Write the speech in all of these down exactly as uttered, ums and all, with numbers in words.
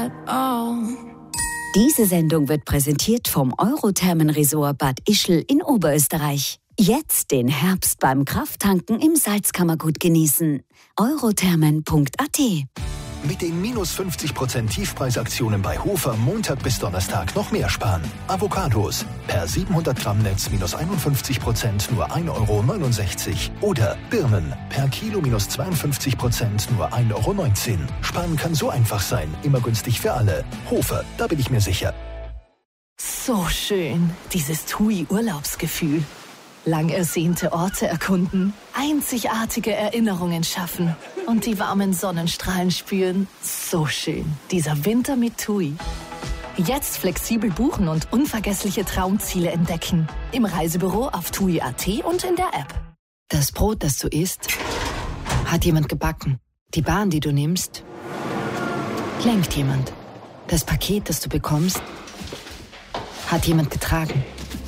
at all. Diese Sendung wird präsentiert vom Eurothermenresort Bad Ischl in Oberösterreich. Jetzt den Herbst beim Krafttanken im Salzkammergut genießen. eurothermen punkt a t. Mit den minus fünfzig Prozent Tiefpreisaktionen bei Hofer Montag bis Donnerstag noch mehr sparen. Avocados per siebenhundert Gramm Netz minus einundfünfzig Prozent nur ein Euro neunundsechzig. Oder Birnen per Kilo minus zweiundfünfzig Prozent nur ein Euro neunzehn. Sparen kann so einfach sein, immer günstig für alle. Hofer, da bin ich mir sicher. So schön, dieses T U I-Urlaubsgefühl. Lang ersehnte Orte erkunden, einzigartige Erinnerungen schaffen und die warmen Sonnenstrahlen spüren. So schön, dieser Winter mit T U I. Jetzt flexibel buchen und unvergessliche Traumziele entdecken. Im Reisebüro auf T U I punkt a t und in der App. Das Brot, das du isst, hat jemand gebacken. Die Bahn, die du nimmst, lenkt jemand. Das Paket, das du bekommst, hat jemand getragen.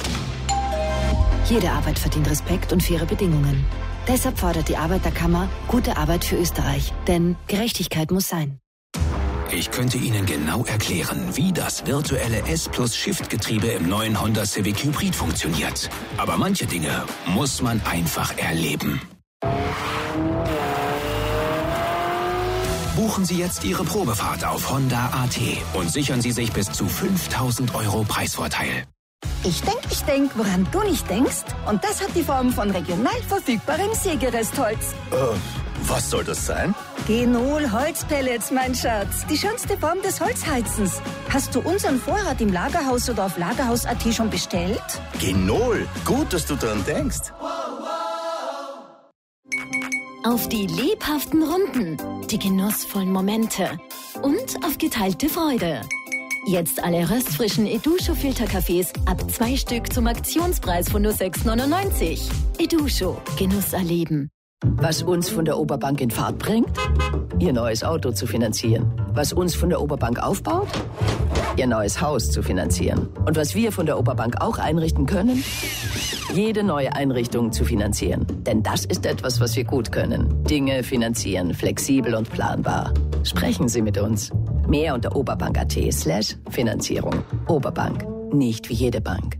Jede Arbeit verdient Respekt und faire Bedingungen. Deshalb fordert die Arbeiterkammer gute Arbeit für Österreich. Denn Gerechtigkeit muss sein. Ich könnte Ihnen genau erklären, wie das virtuelle S-Plus-Shift-Getriebe im neuen Honda Civic Hybrid funktioniert. Aber manche Dinge muss man einfach erleben. Buchen Sie jetzt Ihre Probefahrt auf Honda punkt a t und sichern Sie sich bis zu fünftausend Euro Preisvorteil. Ich denk, ich denk, woran du nicht denkst. Und das hat die Form von regional verfügbarem Sägerestholz. Äh, was soll das sein? Genol Holzpellets, mein Schatz. Die schönste Form des Holzheizens. Hast du unseren Vorrat im Lagerhaus oder auf lagerhaus punkt a t schon bestellt? Genol, gut, dass du dran denkst. Auf die lebhaften Runden, die genussvollen Momente und auf geteilte Freude. Jetzt alle röstfrischen Edusho-Filterkaffees ab zwei Stück zum Aktionspreis von nur sechs neunundneunzig. Edusho, Genuss erleben. Was uns von der Oberbank in Fahrt bringt? Ihr neues Auto zu finanzieren. Was uns von der Oberbank aufbaut? Ihr neues Haus zu finanzieren. Und was wir von der Oberbank auch einrichten können? Jede neue Einrichtung zu finanzieren. Denn das ist etwas, was wir gut können. Dinge finanzieren, flexibel und planbar. Sprechen Sie mit uns. Mehr unter oberbank punkt a t slash Finanzierung. Oberbank, nicht wie jede Bank.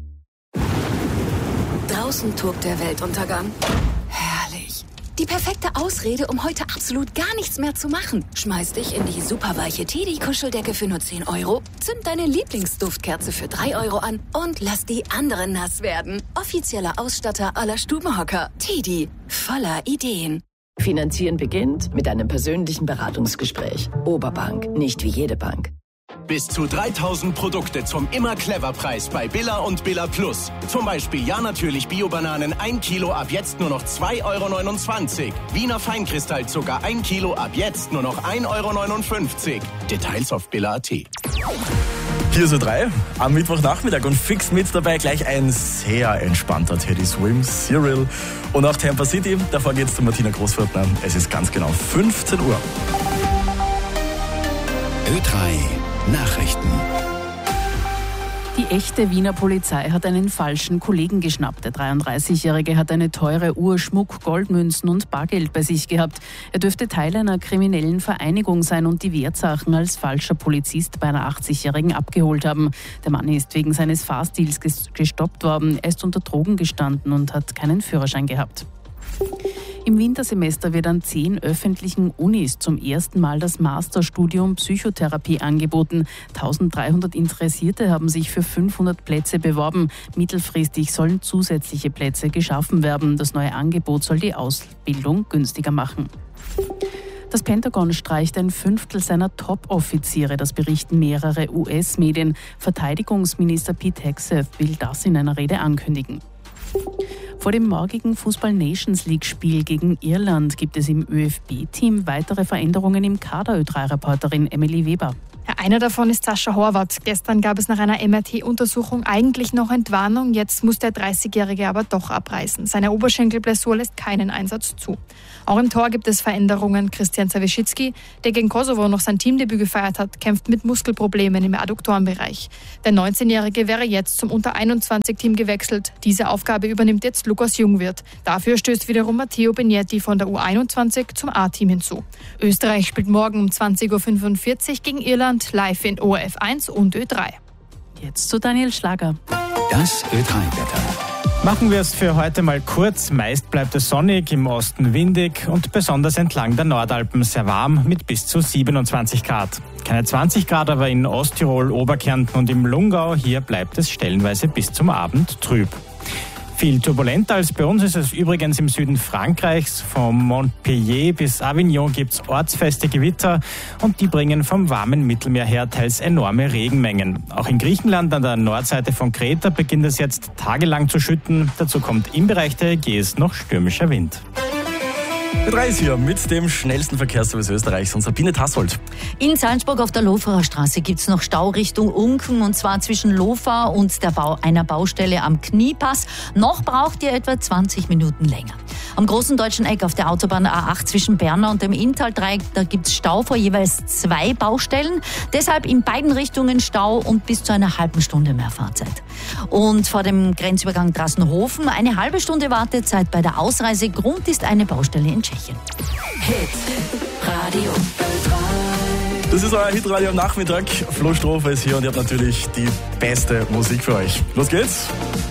Draußen tobt der Weltuntergang. Herrlich. Die perfekte Ausrede, um heute absolut gar nichts mehr zu machen. Schmeiß dich in die superweiche Teddy-Kuscheldecke für nur zehn Euro, zünd deine Lieblingsduftkerze für drei Euro an und lass die anderen nass werden. Offizieller Ausstatter aller Stubenhocker. Teddy, voller Ideen. Finanzieren beginnt mit einem persönlichen Beratungsgespräch. Oberbank, nicht wie jede Bank. Bis zu dreitausend Produkte zum Immer-Clever-Preis bei Billa und Billa Plus. Zum Beispiel ja natürlich Bio-Bananen ein Kilo ab jetzt nur noch zwei Euro neunundzwanzig. Wiener Feinkristallzucker ein Kilo ab jetzt nur noch ein Euro neunundfünfzig. Details auf billa punkt a t. Hier ist drei am Mittwochnachmittag und fix mit dabei gleich ein sehr entspannter Teddy Swims, Cyril und auch Tampa City. Davor geht's zu Martina Großviertner. Es ist ganz genau fünfzehn Uhr. Ö drei Nachrichten. Die echte Wiener Polizei hat einen falschen Kollegen geschnappt. Der dreiunddreißigjährige hat eine teure Uhr, Schmuck, Goldmünzen und Bargeld bei sich gehabt. Er dürfte Teil einer kriminellen Vereinigung sein und die Wertsachen als falscher Polizist bei einer achtzigjährigen abgeholt haben. Der Mann ist wegen seines Fahrstils gestoppt worden. Er ist unter Drogen gestanden und hat keinen Führerschein gehabt. Im Wintersemester wird an zehn öffentlichen Unis zum ersten Mal das Masterstudium Psychotherapie angeboten. eintausenddreihundert Interessierte haben sich für fünfhundert Plätze beworben. Mittelfristig sollen zusätzliche Plätze geschaffen werden. Das neue Angebot soll die Ausbildung günstiger machen. Das Pentagon streicht ein Fünftel seiner Top-Offiziere, das berichten mehrere U S-Medien. Verteidigungsminister Pete Hegseth will das in einer Rede ankündigen. Vor dem morgigen Fußball-Nations-League-Spiel gegen Irland gibt es im ÖFB-Team weitere Veränderungen im Kader. Ö drei Reporterin Emily Weber. Ja, einer davon ist Sascha Horvath. Gestern gab es nach einer M R T-Untersuchung eigentlich noch Entwarnung. Jetzt muss der dreißigjährige aber doch abreisen. Seine Oberschenkelblessur lässt keinen Einsatz zu. Auch im Tor gibt es Veränderungen. Christian Zawischicki, der gegen Kosovo noch sein Teamdebüt gefeiert hat, kämpft mit Muskelproblemen im Adduktorenbereich. Der neunzehnjährige wäre jetzt zum Unter einundzwanzig Team gewechselt. Diese Aufgabe übernimmt jetzt Lukas Jungwirth. Dafür stößt wiederum Matteo Begnetti von der U einundzwanzig zum A-Team hinzu. Österreich spielt morgen um zwanzig Uhr fünfundvierzig gegen Irland. fünf, live in O R F eins und Ö drei. Jetzt zu Daniel Schlager. Das Ö drei Wetter. Machen wir es für heute mal kurz. Meist bleibt es sonnig, im Osten windig und besonders entlang der Nordalpen sehr warm mit bis zu siebenundzwanzig Grad. Keine zwanzig Grad aber in Osttirol, Oberkärnten und im Lungau. Hier bleibt es stellenweise bis zum Abend trüb. Viel turbulenter als bei uns ist es übrigens im Süden Frankreichs. Vom Montpellier bis Avignon gibt's ortsfeste Gewitter und die bringen vom warmen Mittelmeer her teils enorme Regenmengen. Auch in Griechenland an der Nordseite von Kreta beginnt es jetzt tagelang zu schütten. Dazu kommt im Bereich der Ägäis noch stürmischer Wind. Ö drei ist hier mit dem schnellsten Verkehrsservice Österreichs und Sabine Tassold. In Salzburg auf der Lofarer Straße gibt es noch Stau Richtung Unken und zwar zwischen Lofa und der Bau einer Baustelle am Kniepass. Noch braucht ihr etwa zwanzig Minuten länger. Am großen deutschen Eck auf der Autobahn A acht zwischen Bernau und dem Inntal-Dreieck, da gibt es Stau vor jeweils zwei Baustellen. Deshalb in beiden Richtungen Stau und bis zu einer halben Stunde mehr Fahrzeit. Und vor dem Grenzübergang Drassenhofen eine halbe Stunde Wartezeit bei der Ausreise. Grund ist eine Baustelle in Tschechien. Hit Radio Ö drei. Das ist euer Hitradio am Nachmittag. Flo Strofer ist hier und ihr habt natürlich die beste Musik für euch. Los geht's!